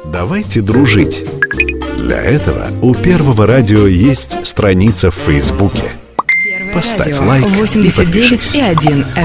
Давайте дружить. Для этого у Первого радио есть страница в Фейсбуке. Поставь лайк и подпишись. 89,1